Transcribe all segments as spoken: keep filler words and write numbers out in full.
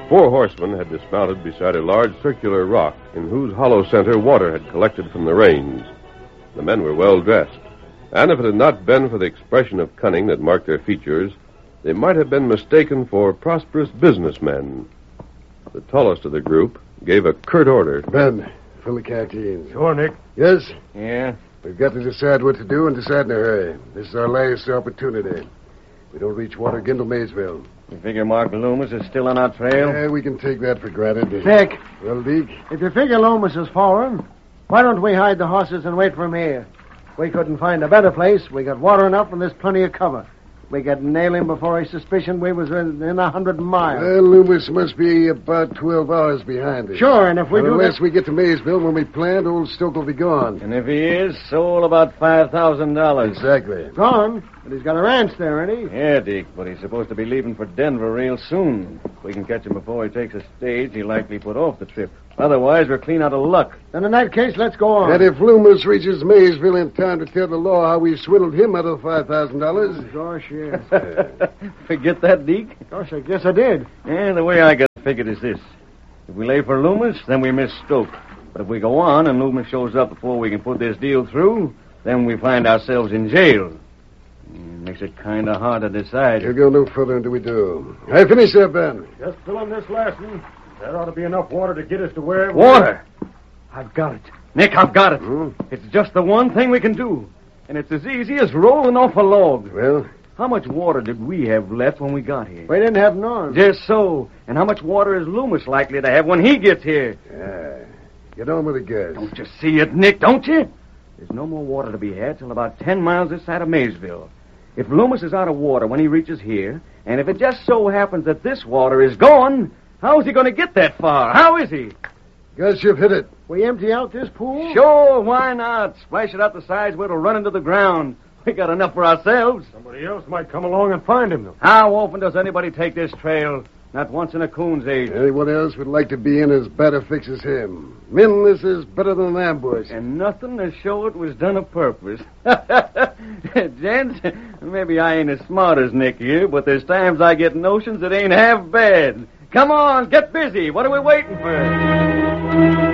four horsemen had dismounted beside a large circular rock in whose hollow center water had collected from the rains. The men were well dressed, and if it had not been for the expression of cunning that marked their features, they might have been mistaken for prosperous businessmen. The tallest of the group gave a curt order. Ben, fill the canteens. Sure, Nick. Yes? Yeah? We've got to decide what to do and decide in a hurry. This is our last opportunity. We don't reach water again till Maysville. You figure Mark Loomis is still on our trail? Yeah, we can take that for granted. Nick, Well, Deke? if you figure Loomis is following, why don't we hide the horses and wait for him here? We couldn't find a better place. We got water enough and there's plenty of cover. We could nail him before he suspicioned we was in a hundred miles. Well, Loomis must be about twelve hours behind us. Sure, and if we and do unless that... we get to Maysville when we planned, old Stoke will be gone. And if he is, sold about five thousand dollars. Exactly. Gone, but he's got a ranch there, ain't he? Yeah, Dick, but he's supposed to be leaving for Denver real soon. If we can catch him before he takes a stage, he'll likely put off the trip. Otherwise, we're clean out of luck. Then in that case, let's go on. And if Loomis reaches Maysville in time to tell the law how we swindled him out of five thousand dollars... Gosh, yes. Forget that, Deke? Gosh, I guess I did. Yeah, the way I got it figured is this. If we lay for Loomis, then we miss Stoke. But if we go on and Loomis shows up before we can put this deal through, then we find ourselves in jail. It makes it kind of hard to decide. You'll go no further until we do. I finish there, Ben. Just fill in this last one. There ought to be enough water to get us to where... Water! I've got it. Nick, I've got it. Hmm? It's just the one thing we can do. And it's as easy as rolling off a log. Well? How much water did we have left when we got here? We didn't have none. Just so. And how much water is Loomis likely to have when he gets here? Yeah. Get on with the gas. Don't you see it, Nick, don't you? There's no more water to be had till about ten miles this side of Maysville. If Loomis is out of water when he reaches here, and if it just so happens that this water is gone, how is he going to get that far? How is he? Guess you've hit it. We empty out this pool? Sure, why not? Splash it out the sides where it'll run into the ground. We got enough for ourselves. Somebody else might come along and find him, though. How often does anybody take this trail? Not once in a coon's age. Anyone else would like to be in as bad a fix as him. Men, this is better than an ambush. And nothing to show it was done a purpose. Gents, maybe I ain't as smart as Nick here, but there's times I get notions that ain't half bad. Come on, get busy. What are we waiting for?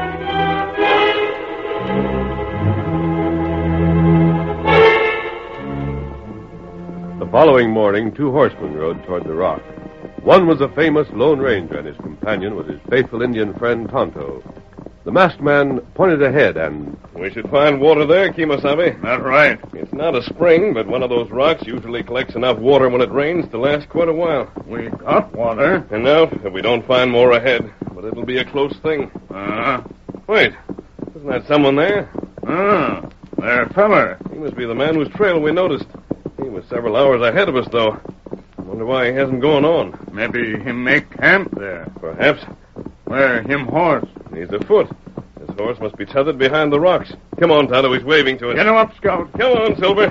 The following morning, two horsemen rode toward the rock. One was a famous Lone Ranger, and his companion was his faithful Indian friend, Tonto. The masked man pointed ahead and... We should find water there, Kimosabe. That's right. It's not a spring, but one of those rocks usually collects enough water when it rains to last quite a while. We got water. Enough if we don't find more ahead, but it'll be a close thing. Uh-huh. Wait, isn't that someone there? Ah, there, feller. He must be the man whose trail we noticed. He was several hours ahead of us, though. Wonder why he hasn't gone on. Maybe him make camp there. Perhaps. Where him horse? He's afoot. His horse must be tethered behind the rocks. Come on, Tonto. He's waving to us. Get him up, Scout. Come on, Silver.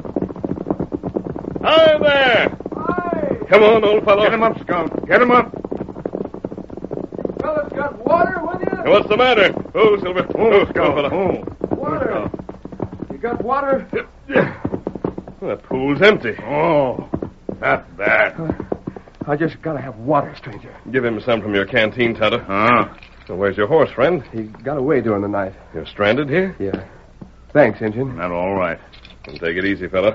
Hi there. Hi! Come on, old fellow. Get him up, Scout. Get him up. Fellas got water with you? What's the matter? Oh, Silver. Oh, Scout. Scout. Fellow. Oh. Water. You got water? The pool's empty. Oh, that's bad. I just gotta have water, stranger. Give him some from your canteen, Tonto. Huh? So where's your horse, friend? He got away during the night. You're stranded here? Yeah. Thanks, Injun. That all right. Then take it easy, fella.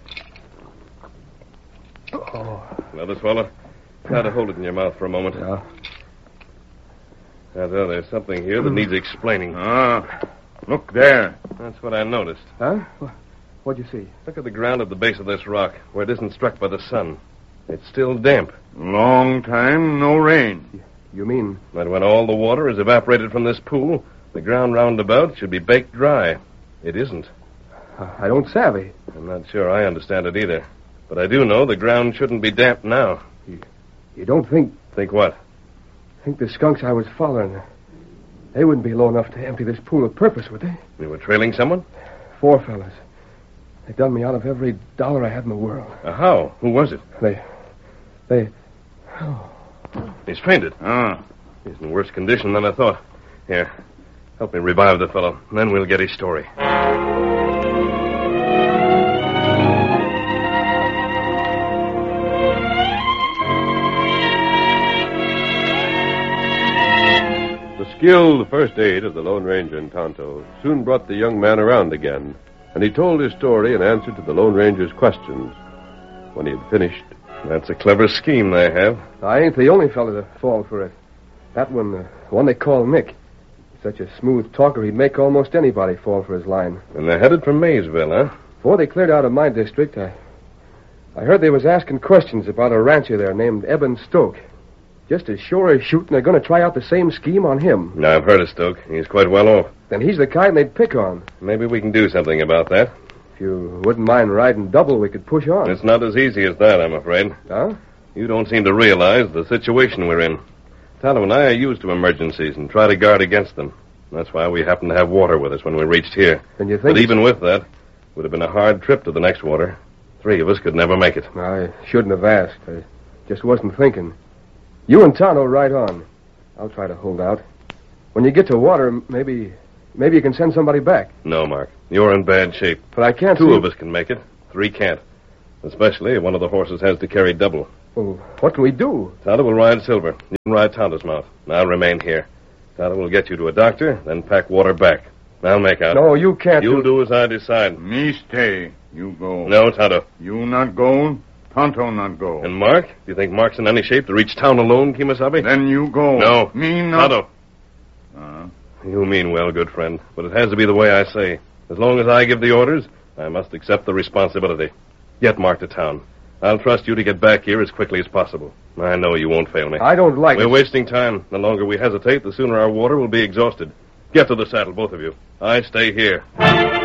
Oh. Another swallow? Try to hold it in your mouth for a moment. Yeah. Now, there, there's something here that needs explaining. Ah, look there. That's what I noticed. Huh? What'd you see? Look at the ground at the base of this rock, where it isn't struck by the sun. It's still damp. Long time, no rain. You mean? But when all the water is evaporated from this pool, the ground round about should be baked dry. It isn't. Uh, I don't savvy. I'm not sure I understand it either. But I do know the ground shouldn't be damp now. You, you don't think... Think what? Think the skunks I was following... They wouldn't be low enough to empty this pool of purpose, would they? You were trailing someone? Four fellas. They done me out of every dollar I had in the world. Uh, how? Who was it? They... They... Oh. He's fainted. Ah. He's in worse condition than I thought. Here, help me revive the fellow, and then we'll get his story. skilled first aid of the Lone Ranger and Tonto soon brought the young man around again, and he told his story in answer to the Lone Ranger's questions. When he had finished, That's a clever scheme they have. I ain't the only fellow to fall for it. That one, uh, one they call Nick. Such a smooth talker, he'd make almost anybody fall for his line. And they're headed for Maysville, huh? Before they cleared out of my district, I, I heard they was asking questions about a rancher there named Eben Stoke. Just as sure as shooting, they're going to try out the same scheme on him. Now, I've heard of Stoke. He's quite well off. Then he's the kind they'd pick on. Maybe we can do something about that. If you wouldn't mind riding double, we could push on. It's not as easy as that, I'm afraid. Huh? You don't seem to realize the situation we're in. Tonto and I are used to emergencies and try to guard against them. That's why we happened to have water with us when we reached here. Then you think... But even with that, it would have been a hard trip to the next water. Three of us could never make it. I shouldn't have asked. I just wasn't thinking. You and Tonto ride on. I'll try to hold out. When you get to water, maybe... Maybe you can send somebody back. No, Mark. You're in bad shape. But I can't Two see... of us can make it. Three can't. Especially if one of the horses has to carry double. Well, what can we do? Tonto will ride Silver. You can ride Tonto's mount. I'll remain here. Tonto will get you to a doctor, then pack water back. I'll make out. No, you can't You'll do... do as I decide. Me stay. You go. No, Tonto. You not go. Tonto not go. And Mark? Do you think Mark's in any shape to reach town alone, Kimasabi? Then you go. No. Me not. Tonto. Uh, You mean well, good friend. But it has to be the way I say. As long as I give the orders, I must accept the responsibility. Get Mark to town. I'll trust you to get back here as quickly as possible. I know you won't fail me. I don't like We're it. wasting time. The longer we hesitate, the sooner our water will be exhausted. Get to the saddle, both of you. I stay here.